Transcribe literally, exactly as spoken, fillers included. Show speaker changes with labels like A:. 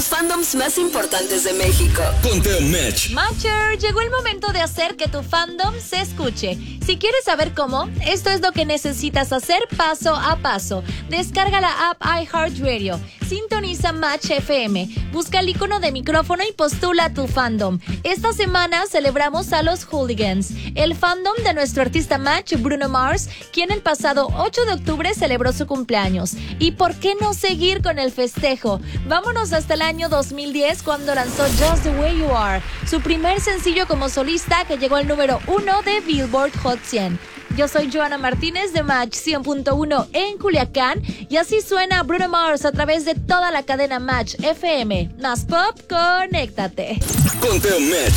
A: los fandoms más importantes de México.
B: Ponte un Match.
C: Matcher, llegó el momento de hacer que tu fandom se escuche. Si quieres saber cómo, esto es lo que necesitas hacer paso a paso. Descarga la app iHeartRadio, sintoniza Match F M, busca el icono de micrófono y postula tu fandom. Esta semana celebramos a los Hooligans, el fandom de nuestro artista Match, Bruno Mars, quien el pasado ocho de octubre celebró su cumpleaños. ¿Y por qué no seguir con el festejo? Vámonos hasta el año dos mil diez, cuando lanzó Just the Way You Are, su primer sencillo como solista que llegó al número uno de Billboard Hot cien. Yo soy Joana Martínez de Match cien punto uno en Culiacán y así suena Bruno Mars a través de toda la cadena Match F M. Más pop, conéctate.
B: Ponte un Match.